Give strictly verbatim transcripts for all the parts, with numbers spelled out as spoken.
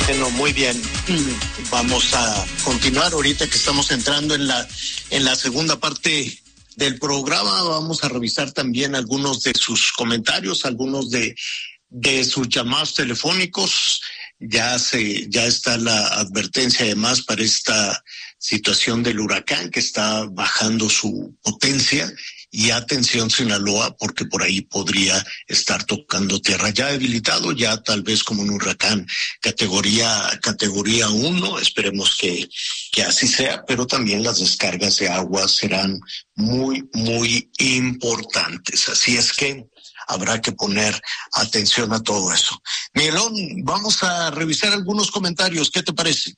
Bueno, muy bien. Vamos a continuar ahorita que estamos entrando en la en la segunda parte del programa. Vamos a revisar también algunos de sus comentarios, algunos de de sus llamados telefónicos. Ya se ya está la advertencia además para esta situación del huracán que está bajando su potencia. Y atención Sinaloa, porque por ahí podría estar tocando tierra. Ya debilitado, ya tal vez como un huracán categoría categoría uno, esperemos que, que así sea, pero también las descargas de agua serán muy, muy importantes. Así es que habrá que poner atención a todo eso. Miguelón, vamos a revisar algunos comentarios, ¿qué te parece?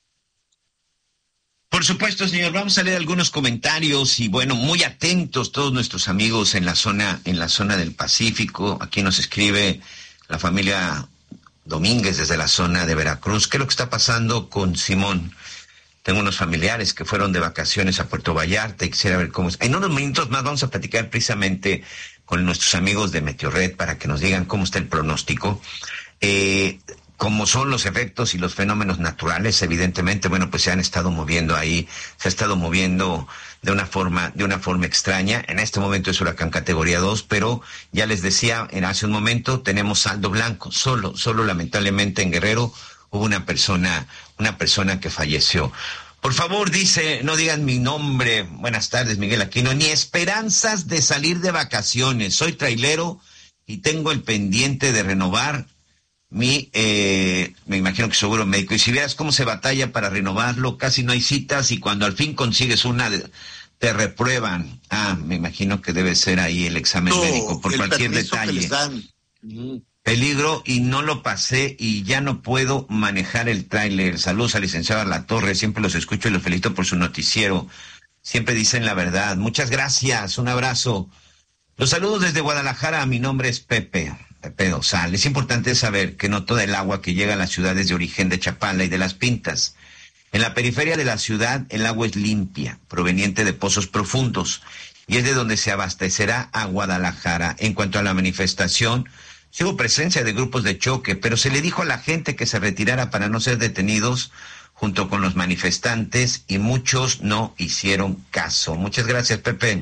Por supuesto, señor. Vamos a leer algunos comentarios y bueno, muy atentos todos nuestros amigos en la zona, en la zona del Pacífico. Aquí nos escribe la familia Domínguez desde la zona de Veracruz. ¿Qué es lo que está pasando con Simón? Tengo unos familiares que fueron de vacaciones a Puerto Vallarta y quisiera ver cómo es. En unos minutos más vamos a platicar precisamente con nuestros amigos de Meteorred para que nos digan cómo está el pronóstico. Eh, Como son los efectos y los fenómenos naturales, evidentemente, bueno, pues se han estado moviendo ahí, se ha estado moviendo de una forma, de una forma extraña. En este momento es huracán categoría dos, pero ya les decía, en hace un momento tenemos saldo blanco. Solo, solo lamentablemente en Guerrero hubo una persona, una persona que falleció. Por favor, dice, no digan mi nombre. Buenas tardes, Miguel Aquino. Ni esperanzas de salir de vacaciones. Soy trailero y tengo el pendiente de renovar Mi, eh, me imagino que seguro médico, y si vieras cómo se batalla para renovarlo, casi no hay citas, y cuando al fin consigues una, te reprueban. Ah, me imagino que debe ser ahí el examen no, médico, por cualquier detalle. Uh-huh. Peligro, y no lo pasé, y ya no puedo manejar el tráiler. Saludos al licenciado Latorre, siempre los escucho y los felicito por su noticiero. Siempre dicen la verdad. Muchas gracias, un abrazo. Los saludos desde Guadalajara, mi nombre es Pepe. Pepe Dosal. Es importante saber que no toda el agua que llega a las ciudades de origen de Chapala y de Las Pintas. En la periferia de la ciudad el agua es limpia, proveniente de pozos profundos, y es de donde se abastecerá a Guadalajara. En cuanto a la manifestación, sí hubo presencia de grupos de choque, pero se le dijo a la gente que se retirara para no ser detenidos junto con los manifestantes, y muchos no hicieron caso. Muchas gracias, Pepe.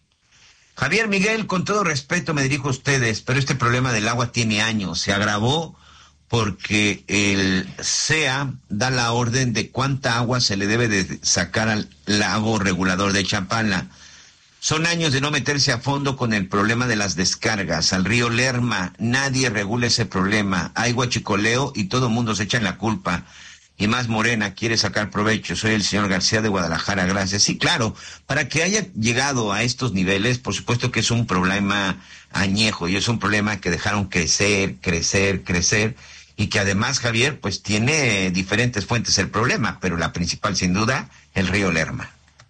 Javier Miguel, con todo respeto me dirijo a ustedes, pero este problema del agua tiene años. Se agravó porque el C E A da la orden de cuánta agua se le debe de sacar al lago regulador de Chapala. Son años de no meterse a fondo con el problema de las descargas al río Lerma. Nadie regula ese problema. Hay huachicoleo y todo el mundo se echa en la culpa. Y más Morena quiere sacar provecho. Soy el señor García de Guadalajara, gracias. Sí, claro, para que haya llegado a estos niveles, por supuesto que es un problema añejo y es un problema que dejaron crecer, crecer, crecer, y que además, Javier, pues tiene diferentes fuentes el problema, pero la principal, sin duda, el río Lerma.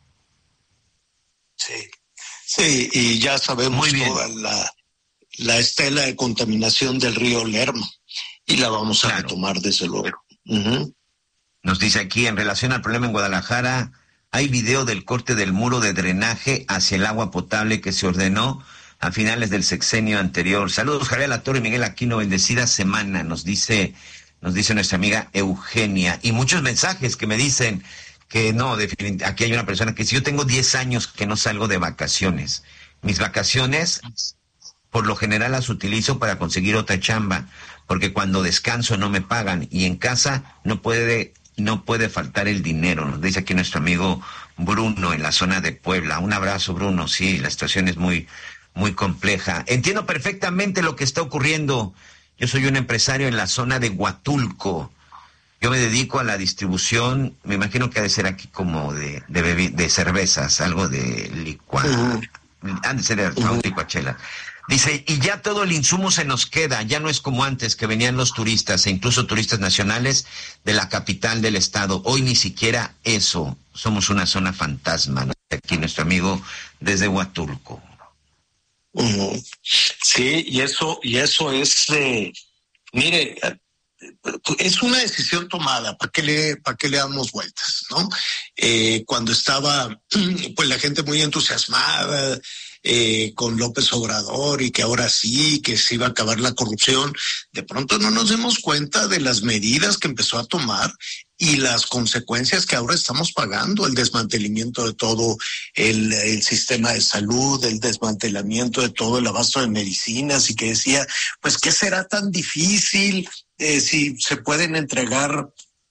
Sí, sí, y ya sabemos toda la, la estela de contaminación del río Lerma, y la vamos a claro. retomar desde luego. Uh-huh. Nos dice aquí, en relación al problema en Guadalajara, hay video del corte del muro de drenaje hacia el agua potable que se ordenó a finales del sexenio anterior. Saludos, Javier Latorre y Miguel Aquino, bendecida semana, nos dice, nos dice nuestra amiga Eugenia. Y muchos mensajes que me dicen que no, aquí hay una persona que dice, yo tengo diez años que no salgo de vacaciones. Mis vacaciones, por lo general, las utilizo para conseguir otra chamba, porque cuando descanso no me pagan, y en casa no puede... No puede faltar el dinero, nos dice aquí nuestro amigo Bruno en la zona de Puebla. Un abrazo, Bruno. Sí, la situación es muy, muy compleja. Entiendo perfectamente lo que está ocurriendo. Yo soy un empresario en la zona de Huatulco. Yo me dedico a la distribución, me imagino que ha de ser aquí como de, de, bebi- de cervezas, algo de licuado. Uh-huh. Han de ser de uh-huh. licuachela. Dice, y ya todo el insumo se nos queda, ya no es como antes que venían los turistas, e incluso turistas nacionales de la capital del estado. Hoy ni siquiera eso, somos una zona fantasma, ¿no? Aquí nuestro amigo desde Huatulco. Uh-huh. Sí, y eso, y eso es, eh, mire, es una decisión tomada, ¿para qué le, para qué le damos vueltas, no? eh, cuando estaba pues la gente muy entusiasmada eh, con López Obrador y que ahora sí, que se iba a acabar la corrupción, de pronto no nos dimos cuenta de las medidas que empezó a tomar y las consecuencias que ahora estamos pagando, el desmantelamiento de todo el, el sistema de salud, el desmantelamiento de todo el abasto de medicinas, y que decía, pues, ¿qué será tan difícil eh, si se pueden entregar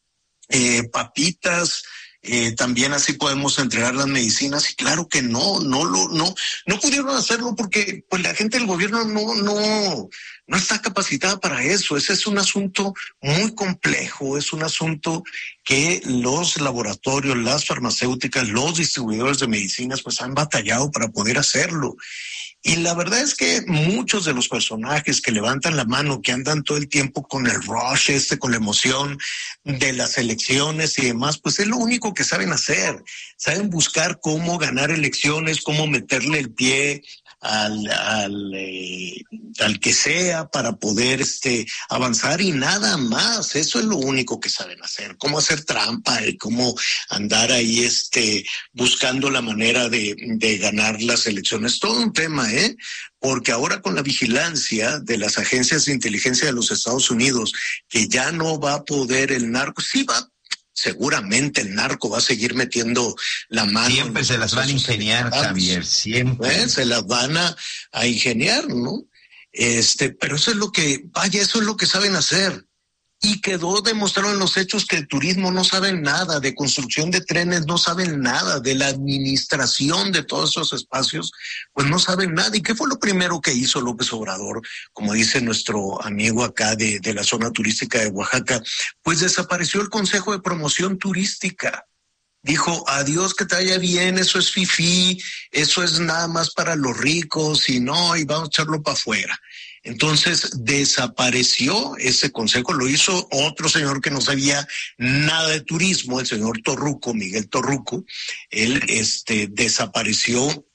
eh, papitas? Eh, también así podemos entregar las medicinas, y claro que no, no lo, no, no pudieron hacerlo porque pues la gente del gobierno no, no, no está capacitada para eso. Ese es un asunto muy complejo, es un asunto que los laboratorios, las farmacéuticas, los distribuidores de medicinas pues han batallado para poder hacerlo. Y la verdad es que muchos de los personajes que levantan la mano, que andan todo el tiempo con el rush este, con la emoción de las elecciones y demás, pues es lo único que saben hacer. Saben buscar cómo ganar elecciones, cómo meterle el pie al, al, eh, al que sea para poder este, avanzar, y nada más. Eso es lo único que saben hacer. Cómo hacer trampa y cómo andar ahí este, buscando la manera de, de ganar las elecciones. Todo un tema, ¿eh? Porque ahora con la vigilancia de las agencias de inteligencia de los Estados Unidos, que ya no va a poder el narco, sí va, seguramente el narco va a seguir metiendo la mano. Siempre se las van a ingeniar, Javier, siempre. ¿Eh? Se las van a, a ingeniar, ¿no? Este, pero eso es lo que, vaya, eso es lo que saben hacer. Y quedó demostrado en los hechos que el turismo no sabe nada, de construcción de trenes no saben nada, de la administración de todos esos espacios, pues no saben nada. ¿Y qué fue lo primero que hizo López Obrador? Como dice nuestro amigo acá de, de la zona turística de Oaxaca, pues desapareció el Consejo de Promoción Turística. Dijo, adiós, que te vaya bien, eso es fifí, eso es nada más para los ricos, y no, y vamos a echarlo para afuera. Entonces desapareció ese consejo, lo hizo otro señor que no sabía nada de turismo, el señor Torruco, Miguel Torruco. Él este, desapareció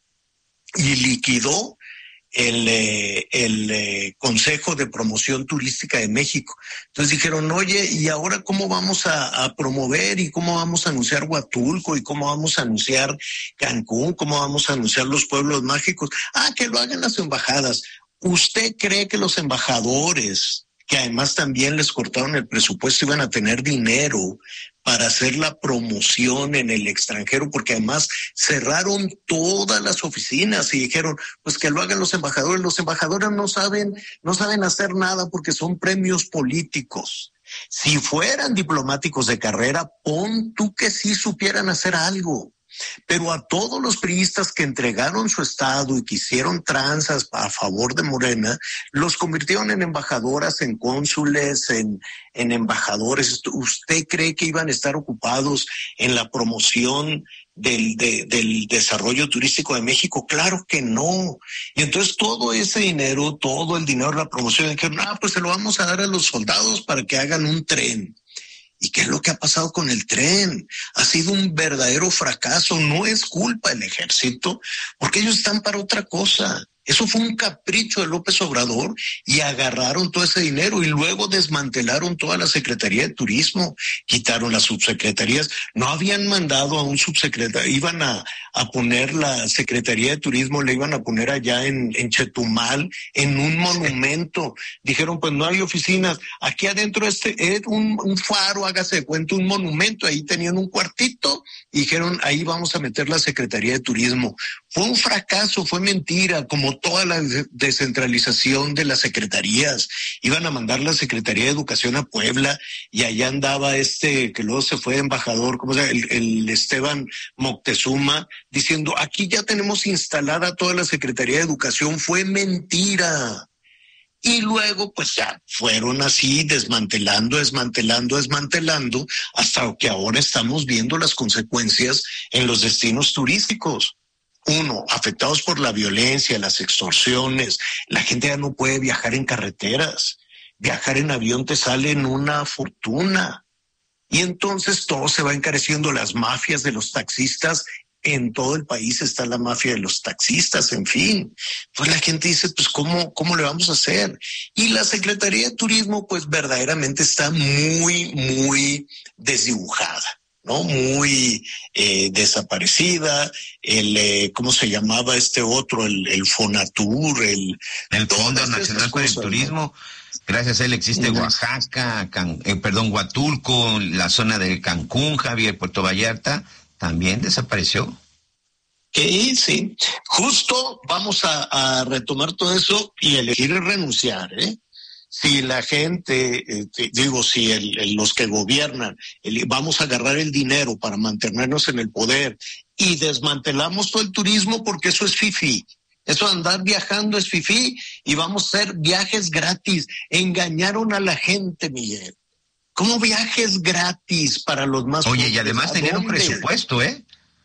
y liquidó el, eh, el eh, Consejo de Promoción Turística de México. Entonces dijeron, oye, ¿y ahora cómo vamos a, a promover y cómo vamos a anunciar Huatulco y cómo vamos a anunciar Cancún, cómo vamos a anunciar los pueblos mágicos? Ah, que lo hagan las embajadas. ¿Usted cree que los embajadores, que además también les cortaron el presupuesto, iban a tener dinero para hacer la promoción en el extranjero? Porque además cerraron todas las oficinas y dijeron, pues que lo hagan los embajadores. Los embajadores no saben, no saben hacer nada porque son premios políticos. Si fueran diplomáticos de carrera, pon tú que sí supieran hacer algo. Pero a todos los priistas que entregaron su estado y que hicieron tranzas a favor de Morena, los convirtieron en embajadoras, en cónsules, en, en embajadores. ¿Usted cree que iban a estar ocupados en la promoción del, de, del desarrollo turístico de México? Claro que no. Y entonces todo ese dinero, todo el dinero de la promoción, dijeron, ah, pues se lo vamos a dar a los soldados para que hagan un tren. ¿Y qué es lo que ha pasado con el tren? Ha sido un verdadero fracaso. No es culpa del ejército, porque ellos están para otra cosa. Eso fue un capricho de López Obrador y agarraron todo ese dinero y luego desmantelaron toda la Secretaría de Turismo, quitaron las subsecretarías. No habían mandado a un subsecretario, iban a, a poner la Secretaría de Turismo, le iban a poner allá en, en Chetumal, en un monumento. Dijeron, pues no hay oficinas. Aquí adentro este es un, un faro, hágase de cuenta, un monumento. Ahí tenían un cuartito y dijeron, ahí vamos a meter la Secretaría de Turismo. Fue un fracaso, fue mentira, como toda la descentralización de las secretarías. Iban a mandar la Secretaría de Educación a Puebla y allá andaba este, que luego se fue embajador, ¿cómo se llama? El, el Esteban Moctezuma, diciendo, aquí ya tenemos instalada toda la Secretaría de Educación. Fue mentira. Y luego, pues ya fueron así desmantelando, desmantelando, desmantelando, hasta que ahora estamos viendo las consecuencias en los destinos turísticos. Uno, afectados por la violencia, las extorsiones. La gente ya no puede viajar en carreteras. Viajar en avión te sale en una fortuna. Y entonces todo se va encareciendo. Las mafias de los taxistas, en todo el país está la mafia de los taxistas, en fin. Pues la gente dice, pues ¿cómo, cómo le vamos a hacer? Y la Secretaría de Turismo, pues verdaderamente está muy, muy desdibujada, ¿no? Muy eh, desaparecida, el, eh, ¿cómo se llamaba este otro? El, el Fonatur, el... El Fondo Nacional para el Turismo. Gracias a él existe Oaxaca, Can, eh, perdón, Huatulco, la zona de Cancún, Javier, Puerto Vallarta, también desapareció. Sí, sí. Justo vamos a, a retomar todo eso y elegir renunciar, ¿eh? Si la gente, eh, digo, si el, el, los que gobiernan, el, vamos a agarrar el dinero para mantenernos en el poder y desmantelamos todo el turismo porque eso es fifí. Eso de andar viajando es fifí y vamos a hacer viajes gratis. Engañaron a la gente, Miguel. ¿Cómo viajes gratis para los más Oye, pobres? Y además tenían un presupuesto, ¿eh?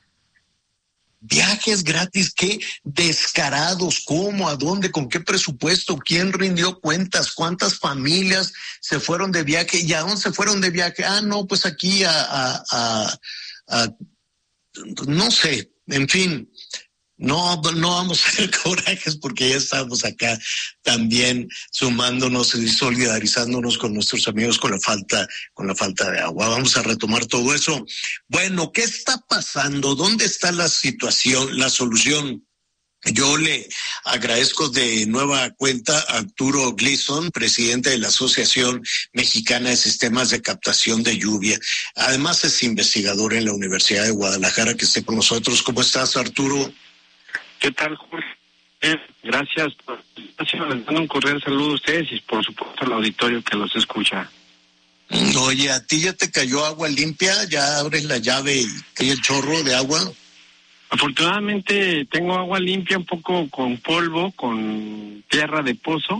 Viajes gratis, qué descarados, cómo, a dónde, con qué presupuesto, quién rindió cuentas, cuántas familias se fueron de viaje y a dónde se fueron de viaje. Ah, no, pues aquí a, a, a, a no sé, en fin. No, no vamos a hacer corajes porque ya estamos acá también sumándonos y solidarizándonos con nuestros amigos con la falta, con la falta de agua. Vamos a retomar todo eso. Bueno, ¿qué está pasando? ¿Dónde está la situación, la solución? Yo le agradezco de nueva cuenta a Arturo Gleason, presidente de la Asociación Mexicana de Sistemas de Captación de Lluvia. Además es investigador en la Universidad de Guadalajara, que esté con nosotros. ¿Cómo estás, Arturo? ¿Qué tal, Jorge? Eh, gracias por les mando un cordial saludo a ustedes y por supuesto al auditorio que los escucha. Oye, ¿a ti ya te cayó agua limpia? ¿Ya abres la llave y cae el chorro de agua? Afortunadamente tengo agua limpia, un poco con polvo, con tierra de pozo,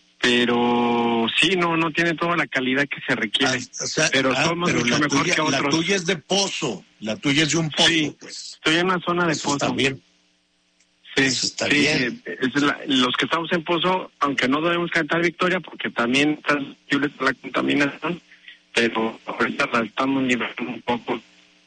pero sí, no no tiene toda la calidad que se requiere. Ah, o sea, pero ah, somos pero mucho la mejor tuya, que otros. La tuya es de pozo, la tuya es de un pozo. Sí, pues. Estoy en una zona de Eso pozo. Está bien. Sí, Eso está sí, bien. Es la, los que estamos en pozo, aunque no debemos cantar victoria porque también está sensible la contaminación, pero ahorita la estamos nivelando un poco.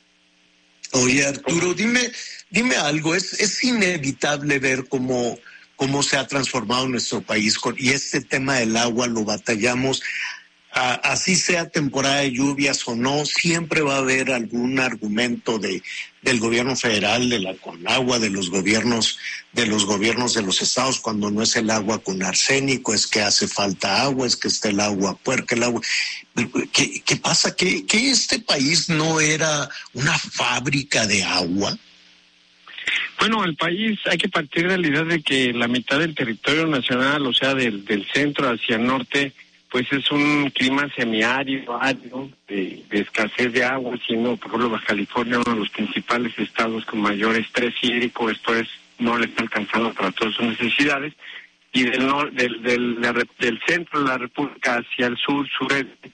Oye, Arturo, dime, dime algo, es, es inevitable ver cómo, cómo se ha transformado nuestro país con, y este tema del agua lo batallamos. A, así sea temporada de lluvias o no, siempre va a haber algún argumento de del gobierno federal, de la Conagua, de los gobiernos, de los gobiernos de los estados, cuando no es el agua con arsénico, es que hace falta agua, es que está el agua puerca, el agua. ¿Qué, qué pasa? ¿Que, que este país no era una fábrica de agua? Bueno, el país, hay que partir de la idea de que la mitad del territorio nacional, o sea, del, del centro hacia el norte, pues es un clima semiárido, árido, de, de escasez de agua, siendo, por ejemplo, Baja California uno de los principales estados con mayor estrés hídrico, esto es, no le está alcanzando para todas sus necesidades, y del, nor, del, del, del centro de la República hacia el sur, sureste,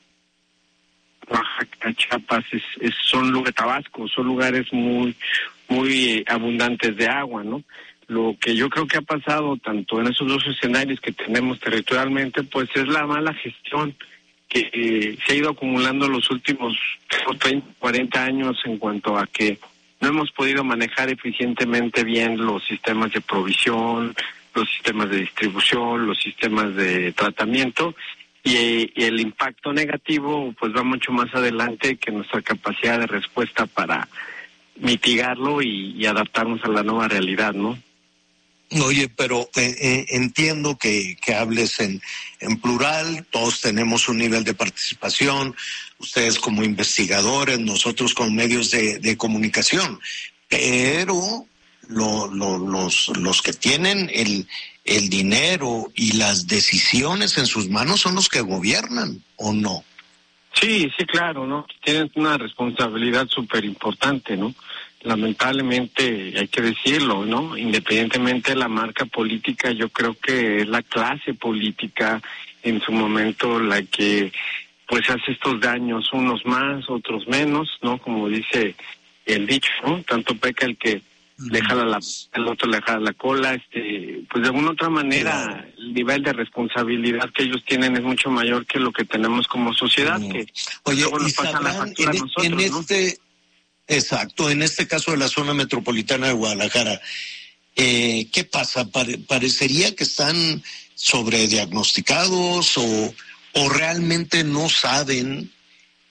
Oaxaca, Chiapas, es, es, son lugares, Tabasco, son lugares muy, muy eh, abundantes de agua, ¿no? Lo que yo creo que ha pasado tanto en esos dos escenarios que tenemos territorialmente, pues es la mala gestión que eh, se ha ido acumulando los últimos treinta, cuarenta años en cuanto a que no hemos podido manejar eficientemente bien los sistemas de provisión, los sistemas de distribución, los sistemas de tratamiento y, eh, y el impacto negativo pues va mucho más adelante que nuestra capacidad de respuesta para mitigarlo y, y adaptarnos a la nueva realidad, ¿no? Oye, pero eh, eh, entiendo que, que hables en, en plural, todos tenemos un nivel de participación, ustedes como investigadores, nosotros como medios de, de comunicación, pero lo, lo, los, los que tienen el, el dinero y las decisiones en sus manos son los que gobiernan, ¿o no? Sí, sí, claro, ¿no? Tienen una responsabilidad súper importante, ¿no? Lamentablemente, hay que decirlo, ¿no? Independientemente de la marca política, yo creo que es la clase política en su momento la que pues hace estos daños, unos más, otros menos, ¿no? Como dice el dicho, ¿no? Tanto peca el que le jala la, el otro le jala la cola, este, pues de alguna otra manera el nivel de responsabilidad que ellos tienen es mucho mayor que lo que tenemos como sociedad, mm. que Oye, luego nos pasan la factura en, a nosotros, en este, ¿no? Exacto, en este caso de la zona metropolitana de Guadalajara, eh, ¿qué pasa? Pare, ¿Parecería que están sobrediagnosticados o, o realmente no saben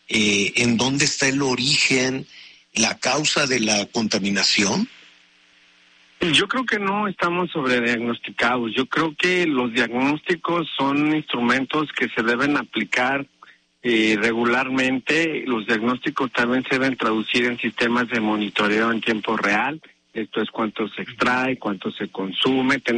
eh, en dónde está el origen, la causa de la contaminación? Yo creo que no estamos sobrediagnosticados. Yo creo que los diagnósticos son instrumentos que se deben aplicar eh, regularmente. Los diagnósticos también se deben traducir en sistemas de monitoreo en tiempo real. Esto es cuánto se extrae, cuánto se consume.